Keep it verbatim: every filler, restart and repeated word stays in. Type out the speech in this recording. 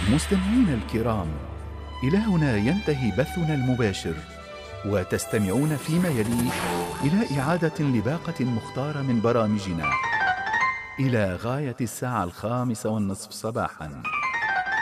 مستمعينا الكرام، إلى هنا ينتهي بثنا المباشر، وتستمعون فيما يلي إلى إعادة لباقة مختارة من برامجنا إلى غاية الساعة الخامسة والنصف صباحاً.